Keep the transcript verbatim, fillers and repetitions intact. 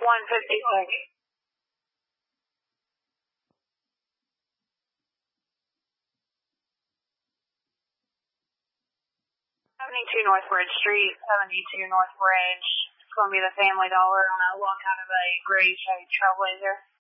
one fifty-six. seventy-two North Bridge Street, seventy-two North Bridge. It's going to be the Family Dollar on a walk out of a gray Chevy Trailblazer.